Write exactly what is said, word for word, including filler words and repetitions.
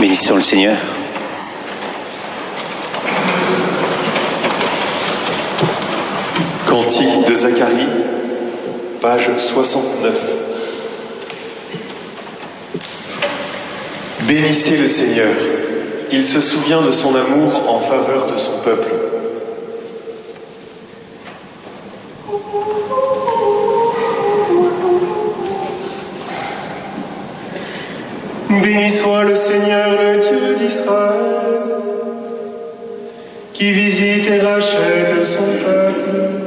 Bénissons le Seigneur. Cantique de Zacharie, page soixante-neuf. Bénissez le Seigneur, il se souvient de son amour en faveur de son peuple. Béni soit le Seigneur, le Dieu d'Israël, qui visite et rachète son peuple.